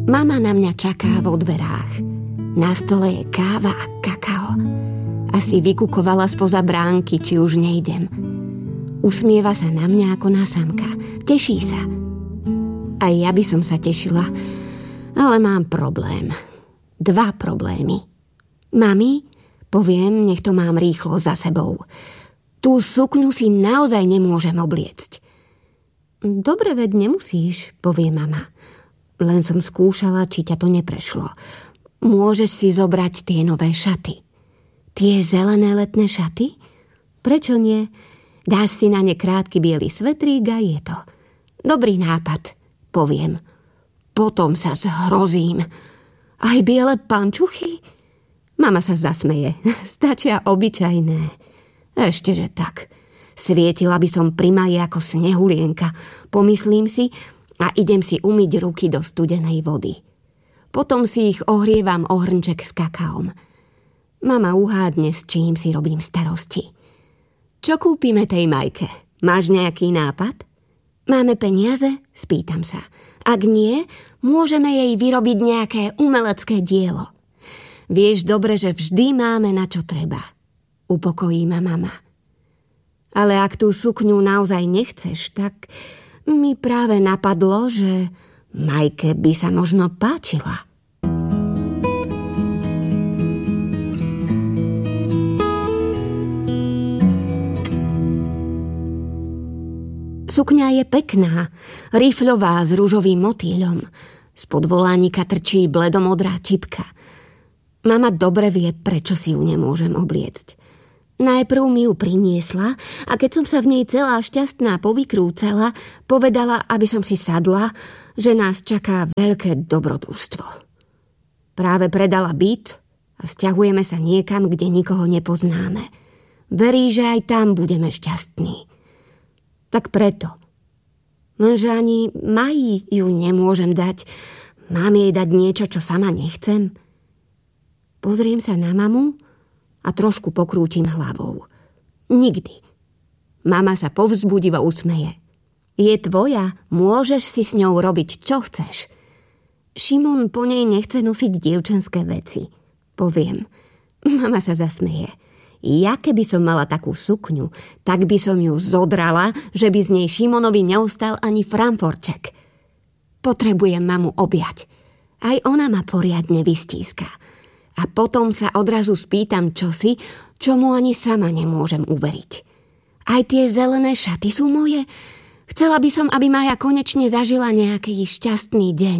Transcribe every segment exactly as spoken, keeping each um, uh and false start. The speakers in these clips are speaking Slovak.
Mama na mňa čaká vo dverách. Na stole je káva a kakao. Asi vykukovala spoza bránky, či už nejdem. Usmieva sa na mňa ako na samka. Teší sa. Aj ja by som sa tešila, ale mám problém. Dva problémy. Mami, poviem, nech to mám rýchlo za sebou. Tú sukňu si naozaj nemôžem obliecť. Dobre, veď nemusíš, povie mama. Len som skúšala, či ťa to neprešlo. Môžeš si zobrať tie nové šaty. Tie zelené letné šaty? Prečo nie? Dáš si na ne krátky biely svetrík a je to. Dobrý nápad, poviem. Potom sa zhrozím. Aj biele pančuchy? Mama sa zasmeje. Stačia obyčajné. Ešteže tak. Svietila by som pri maji ako snehulienka, pomyslím si a idem si umyť ruky do studenej vody. Potom si ich ohrievam o hrnček s kakaom. Mama uhádne, s čím si robím starosti. Čo kúpime tej Majke? Máš nejaký nápad? Máme peniaze? Spýtam sa. Ak nie, môžeme jej vyrobiť nejaké umelecké dielo. Vieš dobre, že vždy máme na čo treba. Upokojí ma mama. Ale ak tú sukňu naozaj nechceš, tak mi práve napadlo, že Majke by sa možno páčila. Sukňa je pekná, rifľová s ružovým motýľom. Spod volánika trčí bledomodrá čipka. Mama dobre vie, prečo si ju nemôžem obliecť. Najprv mi ju priniesla a keď som sa v nej celá šťastná povykrúcala, povedala, aby som si sadla, že nás čaká veľké dobrodružstvo. Práve predala byt a sťahujeme sa niekam, kde nikoho nepoznáme. Verí, že aj tam budeme šťastní. Tak preto. Lenže ani Maji ju nemôžem dať. Mám jej dať niečo, čo sama nechcem? Pozriem sa na mamu a trošku pokrútim hlavou. Nikdy. Mama sa povzbudivo usmeje. Je tvoja, môžeš si s ňou robiť, čo chceš. Šimon po nej nechce nosiť dievčenské veci. Poviem. Mama sa zasmeje. Ja keby som mala takú sukňu, tak by som ju zodrala, že by z nej Šimonovi neostal ani framforček. Potrebujem mamu objať. Aj ona ma poriadne vystíska. A potom sa odrazu spýtam čosi, čomu ani sama nemôžem uveriť. Aj tie zelené šaty sú moje? Chcela by som, aby Maja konečne zažila nejaký šťastný deň.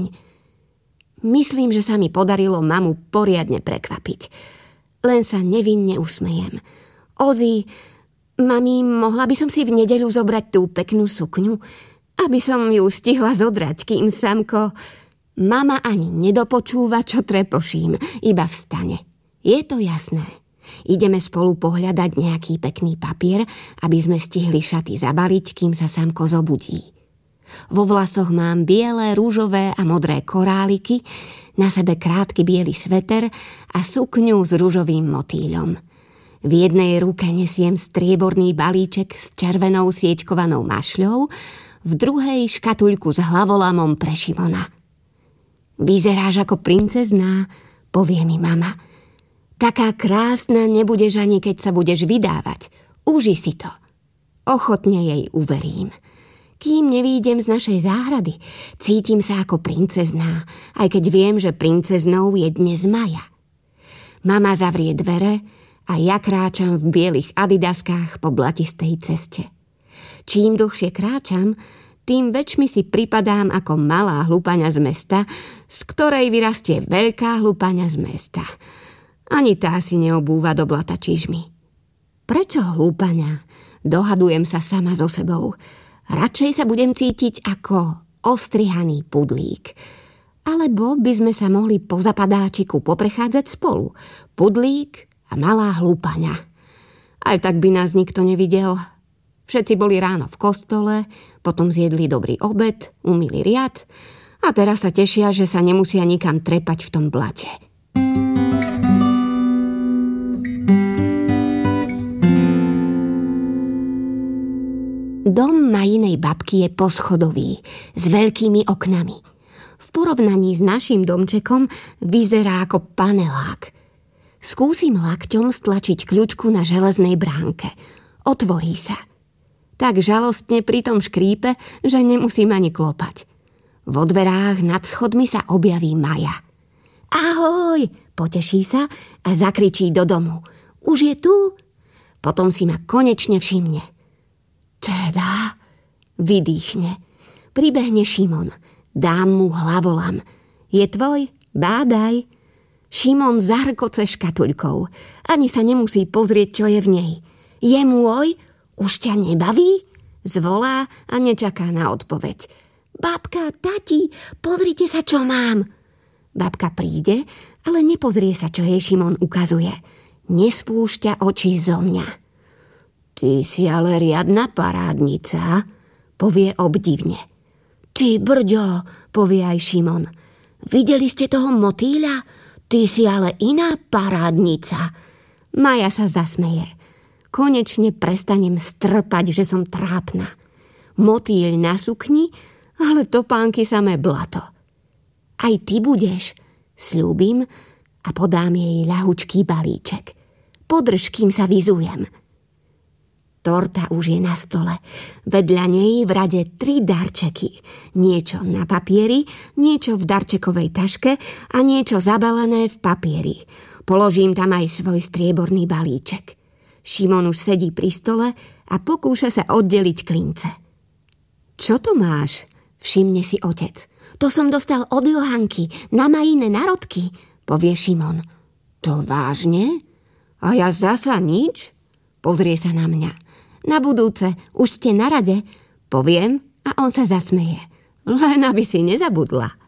Myslím, že sa mi podarilo mamu poriadne prekvapiť. Len sa nevinne usmejem. Ozi, mami, mohla by som si v nedeľu zobrať tú peknú sukňu, aby som ju stihla zodrať, kým Samko... Mama ani nedopočúva, čo trepoším, iba vstane. Je to jasné. Ideme spolu pohľadať nejaký pekný papier, aby sme stihli šaty zabaliť, kým sa Samko zobudí. Vo vlasoch mám biele, rúžové a modré koráliky, na sebe krátky biely sveter a sukňu s ružovým motýľom. V jednej ruke nesiem strieborný balíček s červenou sieťkovanou mašľou, v druhej škatuľku s hlavolamom pre Šimona. Vyzeráš ako princezná, povie mi mama. Taká krásna nebudeš ani keď sa budeš vydávať. Uži si to. Ochotne jej uverím. Kým nevídem z našej záhrady, cítim sa ako princezná, aj keď viem, že princeznou je dnes Maja. Mama zavrie dvere a ja kráčam v bielých adidaskách po blatistej ceste. Čím dlhšie kráčam, tým väčšmi si pripadám ako malá hlupaňa z mesta, z ktorej vyrastie veľká hlupaňa z mesta. Ani tá si neobúva do blata čižmy. Prečo hlupaňa? Dohadujem sa sama so sebou. Radšej sa budem cítiť ako ostrihaný pudlík. Alebo by sme sa mohli po zapadáčiku poprechádzať spolu. Pudlík a malá hlupaňa. Aj tak by nás nikto nevidel. Všetci boli ráno v kostole, potom zjedli dobrý obed, umyli riad a teraz sa tešia, že sa nemusia nikam trepať v tom blate. Dom Majinej babky je poschodový, s veľkými oknami. V porovnaní s naším domčekom vyzerá ako panelák. Skúsim lakťom stlačiť kľučku na železnej bránke. Otvorí sa. Tak žalostne pri tom škrípe, že nemusím ani klopať. Vo dverách nad schodmi sa objaví Maja. Ahoj, poteší sa a zakričí do domu. Už je tu? Potom si ma konečne všimne. Teda, vydýchne. Pribehne Šimon. Dám mu hlavolam. Je tvoj? Bádaj. Šimon zahrkoce škatuľkou. Ani sa nemusí pozrieť, čo je v nej. Je môj? Už ťa nebaví? Zvolá a nečaká na odpoveď. Babka, tati, pozrite sa, čo mám. Babka príde, ale nepozrie sa, čo jej Šimon ukazuje. Nespúšťa oči zo mňa. Ty si ale riadna parádnica, povie obdivne. Ty brďo, povie aj Šimon. Videli ste toho motýľa? Ty si ale iná parádnica. Maja sa zasmeje. Konečne prestanem strpať, že som trápna. Motýľ na sukni, ale topánky samé blato. Aj ty budeš, sľúbim a podám jej ľahučký balíček. Podrž, kým sa vyzujem. Torta už je na stole. Vedľa nej v rade tri darčeky. Niečo na papieri, niečo v darčekovej taške a niečo zabalené v papieri. Položím tam aj svoj strieborný balíček. Šimon už sedí pri stole a pokúša sa oddeliť klince. Čo to máš? Všimne si otec. To som dostal od Johanky na Majine narodky, povie Šimon. To vážne? A ja zasa nič? Pozrie sa na mňa. Na budúce, už ste na rade, poviem a on sa zasmeje. Len aby si nezabudla.